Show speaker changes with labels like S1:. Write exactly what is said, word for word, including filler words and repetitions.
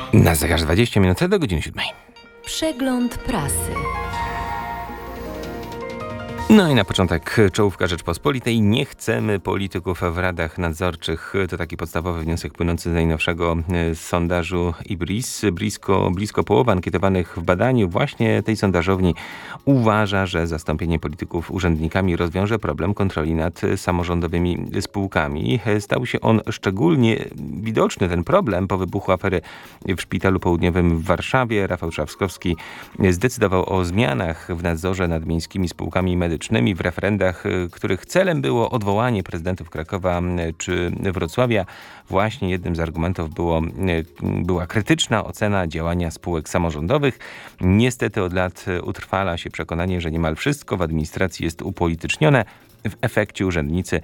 S1: Na zegarze dwadzieścia minut do godziny siódmej.
S2: Przegląd prasy.
S1: No i na początek czołówka Rzeczpospolitej. Nie chcemy polityków w radach nadzorczych. To taki podstawowy wniosek płynący z najnowszego sondażu I B R I S. Blisko, blisko połowa ankietowanych w badaniu właśnie tej sondażowni uważa, że zastąpienie polityków urzędnikami rozwiąże problem kontroli nad samorządowymi spółkami. Stał się on szczególnie widoczny, ten problem, po wybuchu afery w Szpitalu Południowym w Warszawie. Rafał Trzaskowski zdecydował o zmianach w nadzorze nad miejskimi spółkami medycznymi w referendach, których celem było odwołanie prezydentów Krakowa czy Wrocławia. Właśnie jednym z argumentów było, była krytyczna ocena działania spółek samorządowych. Niestety od lat utrwala się przekonanie, że niemal wszystko w administracji jest upolitycznione. W efekcie urzędnicy